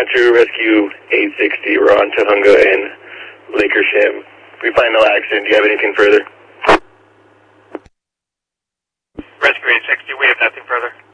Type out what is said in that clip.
True Rescue 860. We're on Tahunga and Lakersham. We find no accident. Do you have anything further? Rescue 860, we have nothing further.